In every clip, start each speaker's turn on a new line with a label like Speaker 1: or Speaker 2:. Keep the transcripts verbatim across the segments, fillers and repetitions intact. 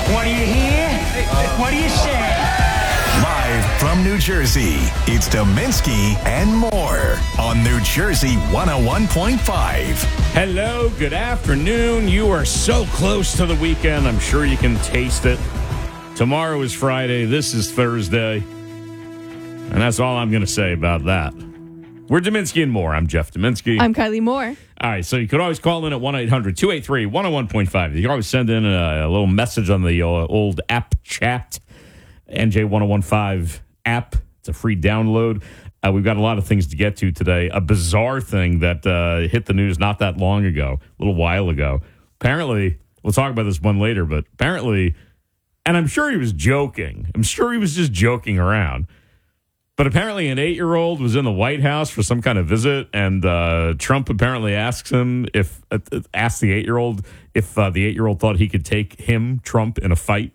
Speaker 1: What do you hear? What do you say?
Speaker 2: Live from New Jersey, it's Dominski and more on New Jersey one oh one point five.
Speaker 3: Hello, good afternoon. You are so close to the weekend. I'm sure you can taste it. Tomorrow is Friday. This is Thursday. And that's all I'm going to say about that. We're Dominski and more. I'm Jeff Dominski.
Speaker 4: I'm Kylie Moore.
Speaker 3: All right, so you could always call in at one eight hundred two eight three one oh one point five. You can always send in a, a little message on the uh, old app chat, N J ten fifteen app. It's a free download. Uh, we've got a lot of things to get to today. A bizarre thing that uh, hit the news not that long ago, a little while ago. Apparently, we'll talk about this one later, but apparently, and I'm sure he was joking. I'm sure he was just joking around. But apparently an eight-year-old was in the White House for some kind of visit, and uh, Trump apparently asks him if uh, asked the eight-year-old if uh, the eight-year-old thought he could take him, Trump, in a fight.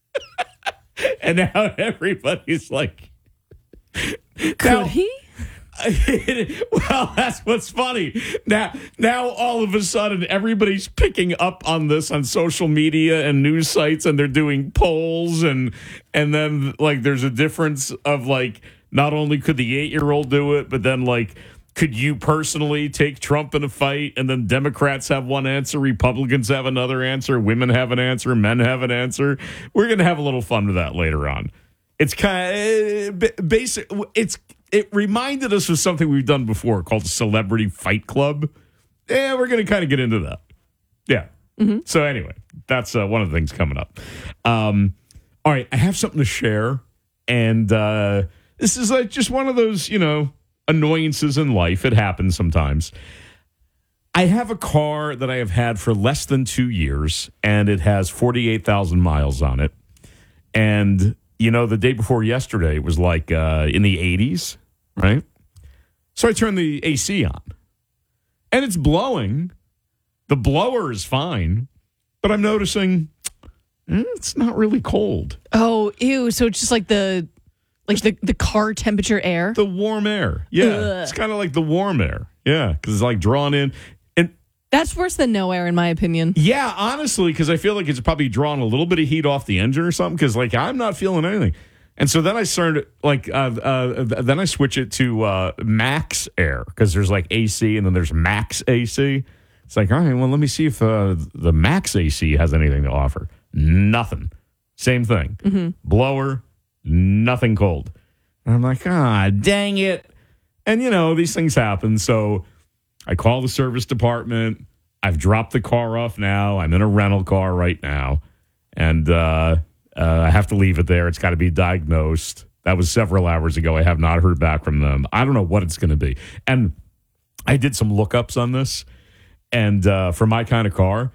Speaker 3: And now everybody's like,
Speaker 4: Could
Speaker 3: now,
Speaker 4: he?
Speaker 3: Well, that's what's funny. Now, now all of a sudden, everybody's picking up on this on social media and news sites, and they're doing polls, and and then like there's a difference of like not only could the eight-year-old do it, but then like could you personally take Trump in a fight? And then Democrats have one answer, Republicans have another answer, women have an answer, men have an answer. We're gonna have a little fun with that later on. It's kind of basic. It's it reminded us of something we've done before called the Celebrity Fight Club. Yeah, we're going to kind of get into that. Yeah. Mm-hmm. So anyway, that's uh, one of the things coming up. Um, all right, I have something to share, and uh, this is like just one of those, you know, annoyances in life. It happens sometimes. I have a car that I have had for less than two years, and it has forty-eight thousand miles on it, and you know, the day before yesterday, it was like uh, in the eighties, right? So I turned the A C on, and it's blowing. The blower is fine, but I'm noticing eh, it's not really cold.
Speaker 4: Oh, ew. So it's just like the like the, the car temperature air?
Speaker 3: The warm air. Yeah. Ugh. It's kind of like the warm air. Yeah, because it's like drawn in.
Speaker 4: That's worse than no air, in my opinion.
Speaker 3: Yeah, honestly, because I feel like it's probably drawing a little bit of heat off the engine or something, because, like, I'm not feeling anything. And so then I started, like, uh, uh, then I switch it to uh, max air, because there's, like, A C and then there's max A C. It's like, all right, well, let me see if uh, the max A C has anything to offer. Nothing. Same thing. Mm-hmm. Blower, nothing cold. And I'm like, ah, dang it. And, you know, these things happen, so I call the service department. I've dropped the car off now. I'm in a rental car right now. And uh, uh, I have to leave it there. It's got to be diagnosed. That was several hours ago. I have not heard back from them. I don't know what it's going to be. And I did some lookups on this. And uh, for my kind of car,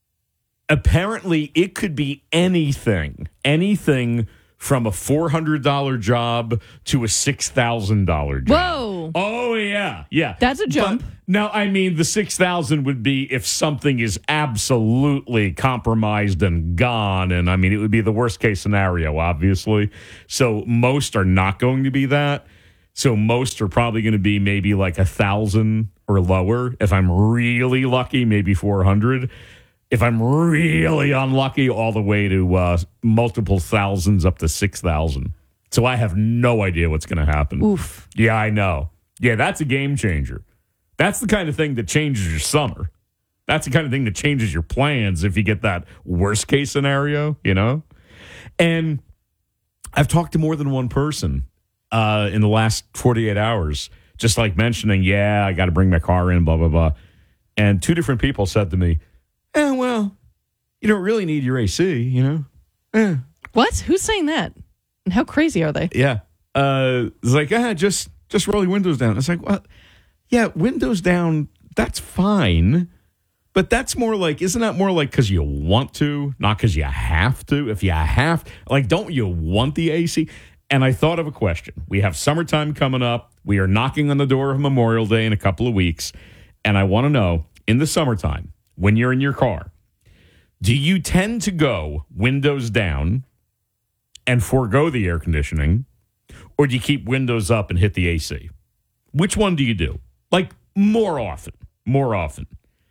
Speaker 3: apparently it could be anything. Anything from a four hundred dollars job to a six thousand dollars job.
Speaker 4: Whoa.
Speaker 3: Oh, yeah. Yeah.
Speaker 4: That's a jump.
Speaker 3: But, now, I mean, the six thousand dollars would be if something is absolutely compromised and gone. And, I mean, it would be the worst case scenario, obviously. So most are not going to be that. So most are probably going to be maybe like one thousand dollars or lower. If I'm really lucky, maybe four hundred dollars. If I'm really unlucky, all the way to uh, multiple thousands up to six thousand. So I have no idea what's going to happen.
Speaker 4: Oof.
Speaker 3: Yeah, I know. Yeah, that's a game changer. That's the kind of thing that changes your summer. That's the kind of thing that changes your plans if you get that worst case scenario, you know? And I've talked to more than one person uh, in the last forty-eight hours, just like mentioning, yeah, I got to bring my car in, blah, blah, blah. And two different people said to me, eh, well, you don't really need your A C, you know? Eh.
Speaker 4: What? Who's saying that? And how crazy are they?
Speaker 3: Yeah. Uh, it's like, ah, just just roll your windows down. It's like, well, yeah, windows down, that's fine. But that's more like, isn't that more like because you want to, not because you have to? If you have, like, don't you want the A C? And I thought of a question. We have summertime coming up. We are knocking on the door of Memorial Day in a couple of weeks. And I want to know, in the summertime, when you're in your car, do you tend to go windows down and forego the air conditioning, or do you keep windows up and hit the A C? Which one do you do? Like, more often, more often.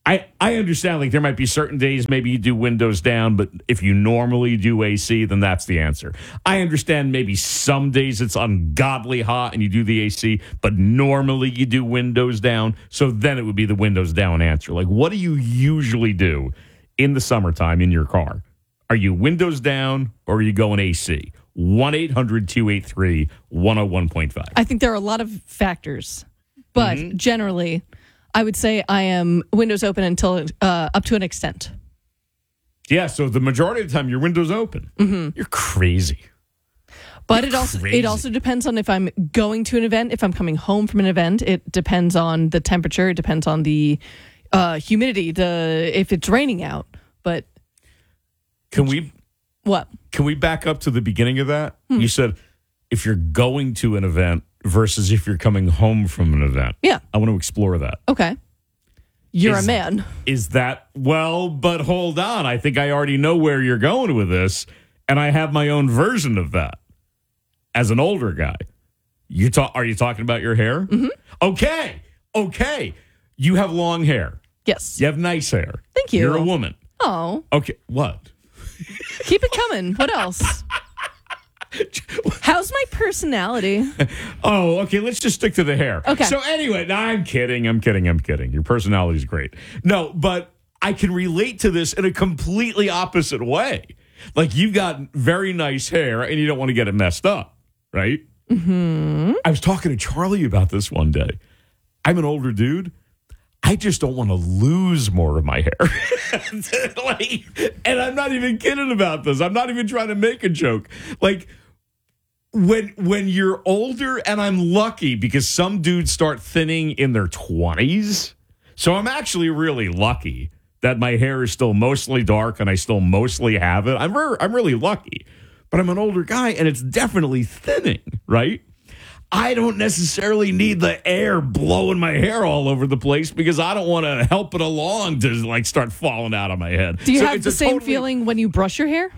Speaker 3: I, I understand, like, there might be certain days maybe you do windows down, but if you normally do A C, then that's the answer. I understand maybe some days it's ungodly hot and you do the A C, but normally you do windows down, so then it would be the windows down answer. Like, what do you usually do in the summertime in your car? Are you windows down or are you going A C? one eight hundred two eight three one oh one point five.
Speaker 4: I think there are a lot of factors, but mm-hmm. generally, I would say I am windows open until uh, up to an extent.
Speaker 3: Yeah, so the majority of the time your window's open.
Speaker 4: Mm-hmm.
Speaker 3: You're crazy.
Speaker 4: But
Speaker 3: You're
Speaker 4: it also
Speaker 3: crazy.
Speaker 4: it also depends on if I'm going to an event, if I'm coming home from an event. It depends on the temperature. It depends on the uh, humidity. The if it's raining out. But
Speaker 3: can we?
Speaker 4: What?
Speaker 3: Can we back up to the beginning of that?
Speaker 4: Hmm.
Speaker 3: You said if you're going to an event versus if you're coming home from an event.
Speaker 4: Yeah.
Speaker 3: I want to explore that.
Speaker 4: Okay. You're
Speaker 3: is,
Speaker 4: a man.
Speaker 3: Is that, well, but hold on. I think I already know where you're going with this, and I have my own version of that as an older guy. You ta- Are you talking about your hair?
Speaker 4: Mm-hmm.
Speaker 3: Okay. Okay. You have long hair.
Speaker 4: Yes.
Speaker 3: You have nice hair.
Speaker 4: Thank you.
Speaker 3: You're a woman.
Speaker 4: Oh.
Speaker 3: Okay. What?
Speaker 4: Keep it coming. What else? How's my personality?
Speaker 3: Oh, okay. Let's just stick to the hair.
Speaker 4: Okay.
Speaker 3: So anyway, no, I'm kidding. I'm kidding. I'm kidding. Your personality is great. No, but I can relate to this in a completely opposite way. Like, you've got very nice hair and you don't want to get it messed up, right?
Speaker 4: Mm-hmm.
Speaker 3: I was talking to Charlie about this one day. I'm an older dude. I just don't want to lose more of my hair. Like, and I'm not even kidding about this. I'm not even trying to make a joke. Like, when when you're older, and I'm lucky because some dudes start thinning in their twenties. So I'm actually really lucky that my hair is still mostly dark and I still mostly have it. I'm re- I'm really lucky. But I'm an older guy and it's definitely thinning, right? I don't necessarily need the air blowing my hair all over the place because I don't want to help it along to like start falling out of my head.
Speaker 4: Do you
Speaker 3: So
Speaker 4: have
Speaker 3: it's
Speaker 4: the
Speaker 3: a
Speaker 4: same
Speaker 3: totally-
Speaker 4: feeling when you brush your hair?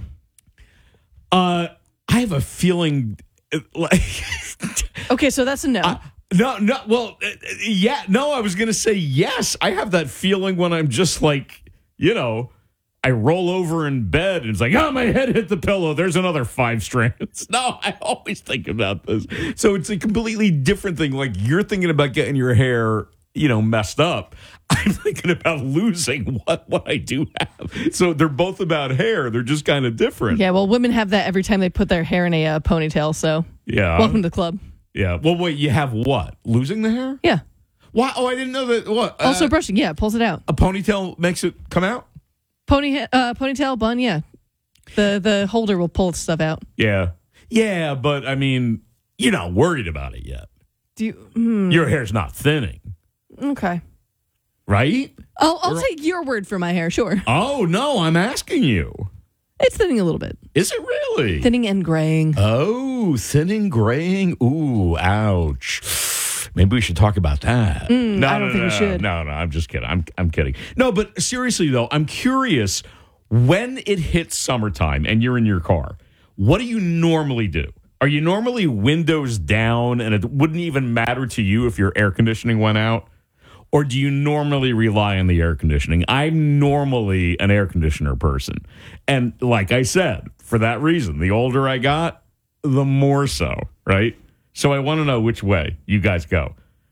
Speaker 3: Uh, I have a feeling uh, like
Speaker 4: Okay, so that's a no.
Speaker 3: uh, no, no. Well, uh, yeah, no. I was gonna say yes. I have that feeling when I'm just like, you know, I roll over in bed and it's like, oh, my head hit the pillow. There's another five strands. No, I always think about this. So it's a completely different thing. Like, you're thinking about getting your hair, you know, messed up. I'm thinking about losing what, what I do have. So they're both about hair. They're just kind of different.
Speaker 4: Yeah, well, women have that every time they put their hair in a uh, ponytail, so
Speaker 3: Yeah.
Speaker 4: welcome to the club.
Speaker 3: Yeah. Well, wait, you have what? Losing the hair?
Speaker 4: Yeah.
Speaker 3: Why? Oh, I didn't know that. What?
Speaker 4: Also
Speaker 3: uh,
Speaker 4: brushing, yeah, it pulls it out.
Speaker 3: a ponytail makes it come out?
Speaker 4: Pony, uh, ponytail, bun, yeah. The the holder will pull stuff out.
Speaker 3: Yeah. Yeah, but I mean, you're not worried about it yet.
Speaker 4: Do you? Hmm,
Speaker 3: Your hair's not thinning,
Speaker 4: okay.
Speaker 3: right?
Speaker 4: I'll I'll
Speaker 3: We're-
Speaker 4: take your word for my hair. Sure,
Speaker 3: Oh, no, I'm asking you.
Speaker 4: it's thinning a little bit,
Speaker 3: Is it really?
Speaker 4: thinning and graying.
Speaker 3: Oh, thinning, graying. Ooh, ouch. Maybe we should talk about that.
Speaker 4: Mm,
Speaker 3: no,
Speaker 4: I don't
Speaker 3: no,
Speaker 4: think we
Speaker 3: no,
Speaker 4: should.
Speaker 3: No, no, I'm just kidding. I'm I'm kidding. No, but seriously though, I'm curious, when it hits summertime and you're in your car, what do you normally do? Are you normally windows down and it wouldn't even matter to you if your air conditioning went out? Or do you normally rely on the air conditioning? I'm normally an air conditioner person. And like I said, for that reason, the older I got, the more so, right? So I want to know which way you guys go.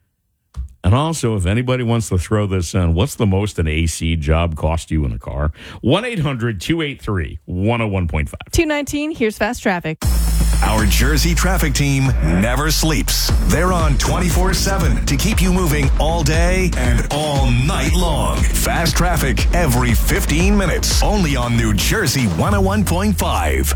Speaker 3: And also, if anybody wants to throw this in, what's the most an A C job cost you in a car? one eight hundred two eight three one oh one point five.
Speaker 4: two nineteen, here's fast traffic.
Speaker 2: Our Jersey traffic team never sleeps. They're on twenty-four seven to keep you moving all day and all night long. Fast traffic every fifteen minutes. Only on New Jersey one oh one point five.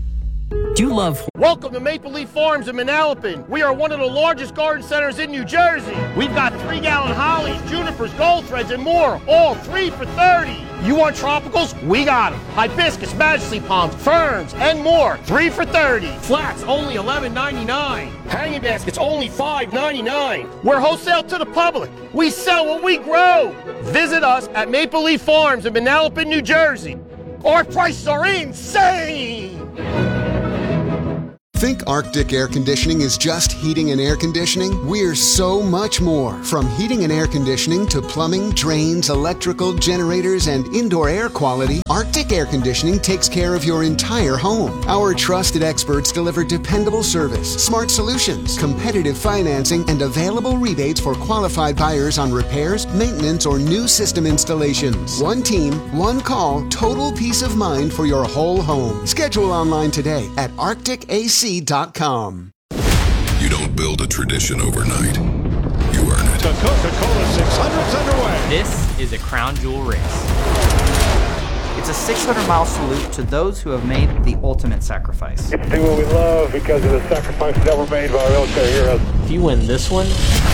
Speaker 5: Do you love
Speaker 6: Welcome to Maple Leaf Farms in Manalapan. We are one of the largest garden centers in New Jersey. We've got three-gallon hollies, junipers, gold threads, and more, all three for thirty. You want tropicals? We got them. Hibiscus, majesty palms, ferns, and more, three for thirty. Flats, only eleven ninety-nine. Hanging baskets, only five ninety-nine. We're wholesale to the public. We sell what we grow. Visit us at Maple Leaf Farms in Manalapan, New Jersey. Our prices are insane.
Speaker 7: Think Arctic Air Conditioning is just heating and air conditioning? We're so much more. From heating and air conditioning to plumbing, drains, electrical, generators, and indoor air quality, Arctic Air Conditioning takes care of your entire home. Our trusted experts deliver dependable service, smart solutions, competitive financing, and available rebates for qualified buyers on repairs, maintenance, or new system installations. One team, one call, total peace of mind for your whole home. Schedule online today at arctic a c dot com.
Speaker 8: You don't build a tradition overnight. You earn it.
Speaker 9: The Coca-Cola six hundred's underway.
Speaker 5: This is a crown jewel race. It's a six hundred mile salute to those who have made the ultimate sacrifice.
Speaker 9: It's do what we love because of the sacrifices that were made by our military heroes.
Speaker 10: If you win this one,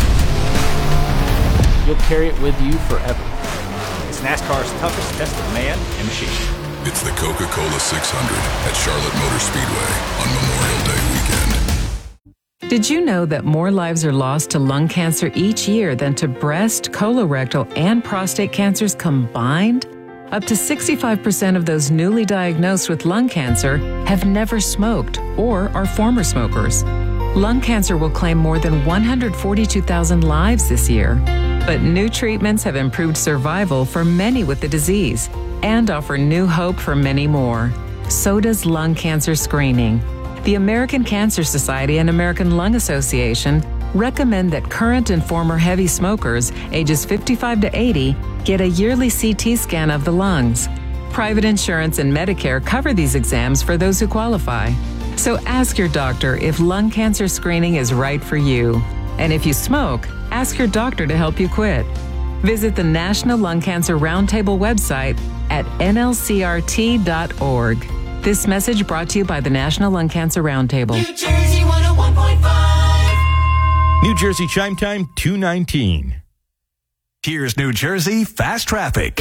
Speaker 10: you'll carry it with you forever.
Speaker 11: It's NASCAR's toughest test of man and machine.
Speaker 8: It's the Coca-Cola six hundred at Charlotte Motor Speedway on Memorial Day weekend.
Speaker 12: Did you know that more lives are lost to lung cancer each year than to breast, colorectal, and prostate cancers combined? Up to sixty-five percent of those newly diagnosed with lung cancer have never smoked or are former smokers. Lung cancer will claim more than one hundred forty-two thousand lives this year. But new treatments have improved survival for many with the disease and offer new hope for many more. So does lung cancer screening. The American Cancer Society and American Lung Association recommend that current and former heavy smokers ages fifty-five to eighty get a yearly C T scan of the lungs. Private insurance and Medicare cover these exams for those who qualify. So ask your doctor if lung cancer screening is right for you. And if you smoke, ask your doctor to help you quit. Visit the National Lung Cancer Roundtable website at N L C R T dot org. This message brought to you by the National Lung Cancer Roundtable.
Speaker 13: New Jersey one oh one point five.
Speaker 14: New Jersey Chime Time two nineteen.
Speaker 2: Here's New Jersey Fast Traffic.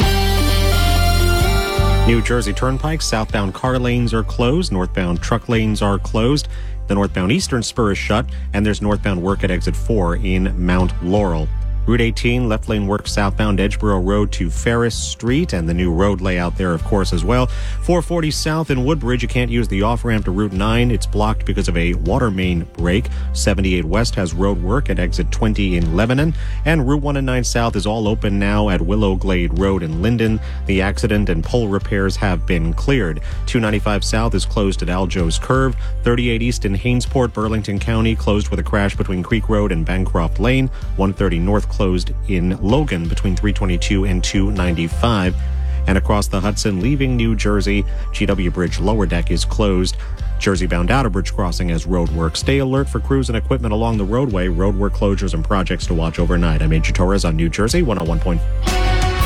Speaker 15: New Jersey Turnpike, southbound car lanes are closed, northbound truck lanes are closed. The northbound eastern spur is shut, and there's northbound work at exit four in Mount Laurel. Route eighteen, left lane work southbound Edgeboro Road to Ferris Street, and the new road layout there, of course, as well. four forty south in Woodbridge, you can't use the off-ramp to Route nine. It's blocked because of a water main break. seventy-eight west has road work at exit twenty in Lebanon, and Route one nine south is all open now at Willow Glade Road in Linden. The accident and pole repairs have been cleared. two ninety-five south is closed at Aljo's Curve. thirty-eight east in Hainesport, Burlington County, closed with a crash between Creek Road and Bancroft Lane. one thirty north closed in Logan between three twenty-two and two ninety-five. And across the Hudson, leaving New Jersey, G W Bridge lower deck is closed. Jersey-bound Outer Bridge crossing has road work. Stay alert for crews and equipment along the roadway. Road work closures and projects to watch overnight. I'm Adrian Torres on New Jersey one oh one point five.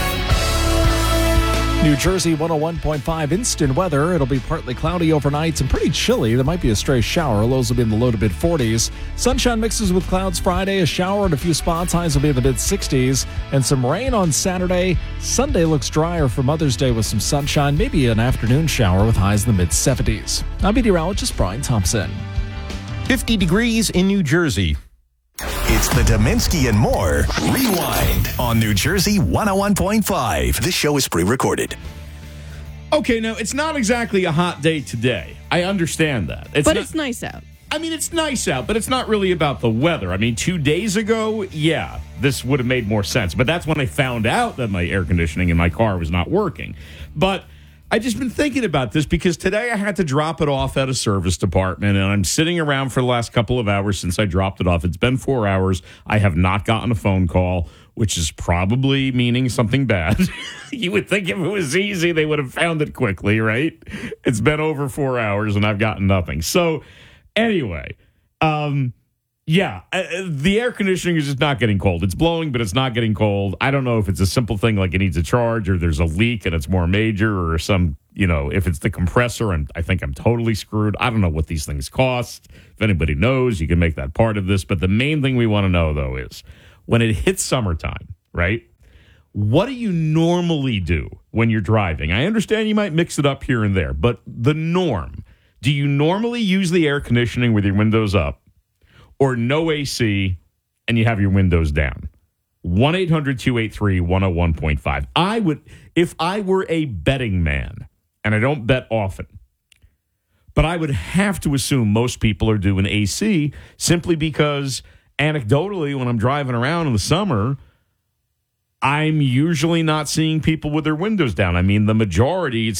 Speaker 16: New Jersey one oh one point five instant weather. It'll be partly cloudy overnight and pretty chilly. There might be a stray shower. Lows will be in the low to mid forties. Sunshine mixes with clouds Friday. A shower in a few spots. Highs will be in the mid sixties. And some rain on Saturday. Sunday looks drier for Mother's Day with some sunshine. Maybe an afternoon shower with highs in the mid seventies. I'm meteorologist Brian Thompson.
Speaker 14: fifty degrees in New Jersey.
Speaker 2: It's the Dominski and More Rewind on New Jersey one oh one point five. This show is pre-recorded.
Speaker 3: Okay, now, it's not exactly a hot day today. I understand that. It's
Speaker 4: but
Speaker 3: not,
Speaker 4: it's nice out.
Speaker 3: I mean, it's nice out, but it's not really about the weather. I mean, two days ago, yeah, this would have made more sense. But that's when I found out that my air conditioning in my car was not working. But I just been thinking about this because today I had to drop it off at a service department, and I'm sitting around for the last couple of hours since I dropped it off. It's been four hours. I have not gotten a phone call, which is probably meaning something bad. You would think if it was easy, they would have found it quickly, right? It's been over four hours, and I've gotten nothing. So anyway, um... yeah, uh, the air conditioning is just not getting cold. It's blowing, but it's not getting cold. I don't know if it's a simple thing like it needs a charge or there's a leak and it's more major or some, you know, if it's the compressor and I think I'm totally screwed. I don't know what these things cost. If anybody knows, you can make that part of this. But the main thing we want to know, though, is when it hits summertime, right? What do you normally do when you're driving? I understand you might mix it up here and there, but the norm, do you normally use the air conditioning with your windows up? Or no A C, and you have your windows down? one eight hundred two eight three one oh one point five. I would, if I were a betting man, and I don't bet often, But I would have to assume most people are doing A C simply because anecdotally, when I'm driving around in the summer, I'm usually not seeing people with their windows down. I mean, the majority, it